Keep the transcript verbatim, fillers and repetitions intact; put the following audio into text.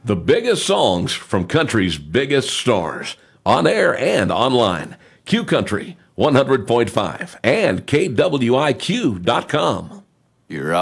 The biggest songs from country's biggest stars. On air and online. Q Country one hundred point five and K W I Q dot com. You're